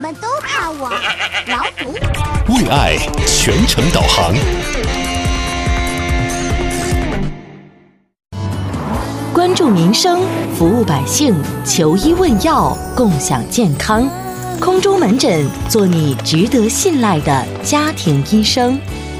们都怕我，老虎。 为爱全程导航， 关注民生，服务百姓，求医问药，共享健康。空中门诊，做你值得信赖的家庭医生。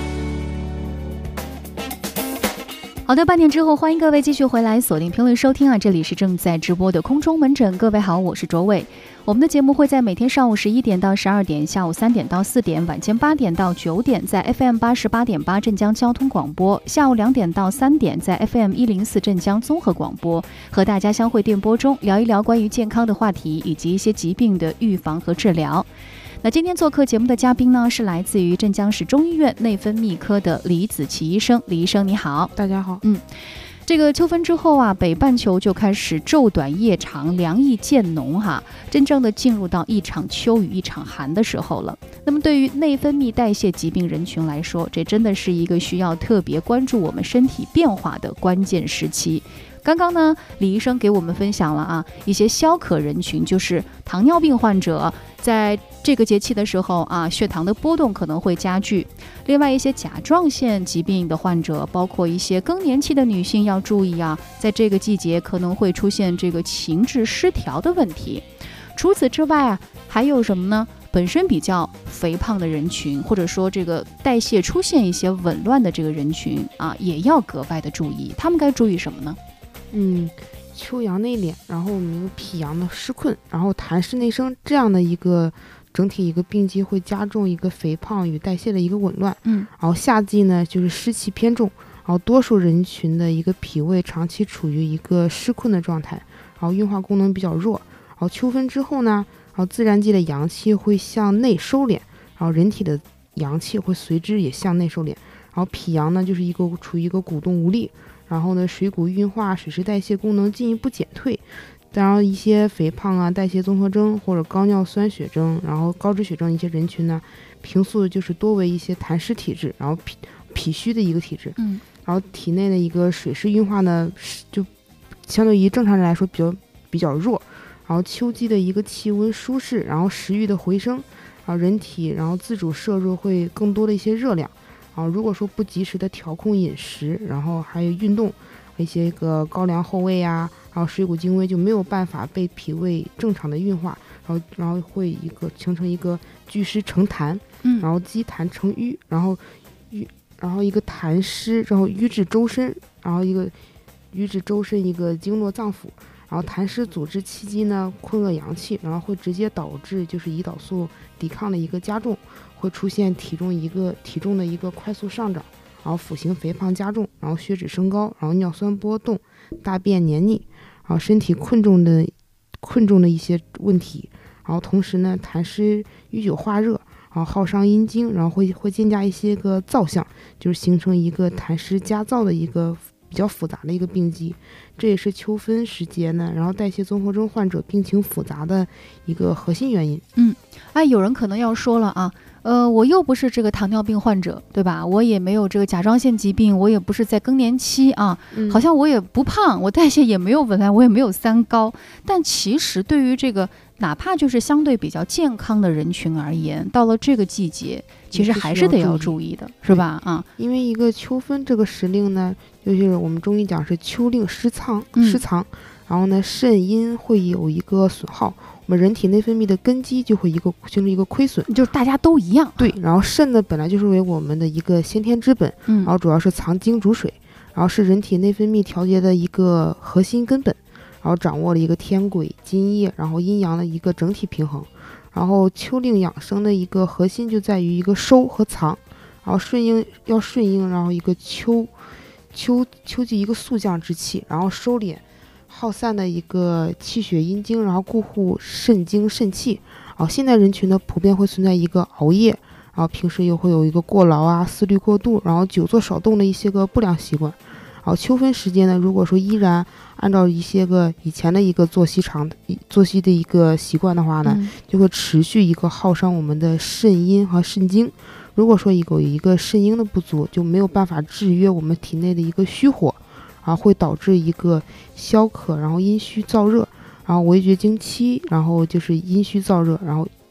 好的，半点之后，欢迎各位继续回来锁定评论收听啊！这里是正在直播的空中门诊，各位好，我是卓伟。我们的节目会在每天上午11点到12点，下午3点到4点，晚间8点到9点，在 FM 88.8镇江交通广播；下午2点到3点，在 FM 104镇江综合广播，和大家相会电波中聊一聊关于健康的话题，以及一些疾病的预防和治疗。那今天做客节目的嘉宾呢，是来自于镇江市中医院内分泌科的李子琪医生。李医生你好。 大家好。 这个秋分之后啊，北半球就开始昼短夜长，凉意渐浓哈，真正的进入到一场秋雨一场寒的时候了。那么对于内分泌代谢疾病人群来说，这真的是一个需要特别关注我们身体变化的关键时期。刚刚呢，李医生给我们分享了一些消渴人群，就是糖尿病患者，在这个节气的时候血糖的波动可能会加剧。另外一些甲状腺疾病的患者，包括一些更年期的女性要注意在这个季节可能会出现这个情志失调的问题。除此之外还有什么呢？本身比较肥胖的人群，或者说这个代谢出现一些紊乱的这个人群也要格外的注意。他们该注意什么呢？ 秋阳内敛，然后我们脾阳的湿困，然后痰湿内生，这样的一个整体一个病机会加重一个肥胖与代谢的一个紊乱。然后夏季呢就是湿气偏重，然后多数人群的一个脾胃长期处于一个湿困的状态，然后运化功能比较弱。然后秋分之后呢，然后自然界的阳气会向内收敛，然后人体的阳气会随之也向内收敛。然后脾阳呢就是处于一个鼓动无力，然后呢水谷运化、水湿代谢功能进一步减退。当然一些肥胖代谢综合征或者高尿酸血症，然后高脂血症一些人群呢，平素就是多为一些痰湿体质，然后脾虚的一个体质。然后体内的一个水湿运化呢就相对于正常人来说比较弱。然后秋季的一个气温舒适，然后食欲的回升，然后人体然后自主摄入会更多的一些热量。然后如果说不及时的调控饮食，然后还有运动，一些个高粱后味然后水谷精微就没有办法被脾胃正常的运化，然后会形成一个聚湿成痰，然后积痰成瘀，然后一个痰湿，然后瘀至周身，然后一个瘀至周身一个经络脏腑。然后痰湿阻滞气机呢，困遏阳气，然后会直接导致就是胰岛素抵抗的一个加重，会出现体重的一个快速上涨，然后腹型肥胖加重，然后血脂升高，然后尿酸波动，大便黏腻，然后身体困重的一些问题。然后同时呢，痰湿淤久化热，然后耗伤阴经，然后会增加一些个燥象，就是形成一个痰湿加燥的一个比较复杂的一个病机。这也是秋分时节呢，然后代谢综合征患者病情复杂的一个核心原因。 有人可能要说了我又不是这个糖尿病患者，对吧？我也没有这个甲状腺疾病，我也不是在更年期好像我也不胖，我代谢也没有紊乱，我也没有三高。但其实对于这个哪怕就是相对比较健康的人群而言，到了这个季节其实还是得要注意的，是吧？ 因为一个秋分这个时令呢，就是我们中医讲是秋令湿藏，然后呢肾阴会有一个损耗，我们人体内分泌的根基就会形成一个亏损， 就是大家都一样。 对，然后肾呢本来就是为我们的一个先天之本，然后主要是藏精主水，然后是人体内分泌调节的一个核心根本，然后掌握了一个天癸津液，然后阴阳的一个整体平衡。然后秋令养生的一个核心就在于一个收和藏，然后顺应，然后一个秋季一个肃降之气，然后收敛耗散的一个气血阴经，然后固护肾精肾气。然后现代人群呢普遍会存在一个熬夜，然后平时又会有一个过劳思虑过度，然后久坐少动的一些个不良习惯。然后秋分时间呢，如果说依然按照一些个以前的一个作息的一个习惯的话呢，就会持续一个耗伤我们的肾阴和肾精。如果说有一个肾阴的不足，就没有办法制约我们体内的一个虚火，然后会导致一个消渴，然后阴虚燥热，然后围绝经期，然后就是阴虚燥热，然后同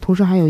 同时还有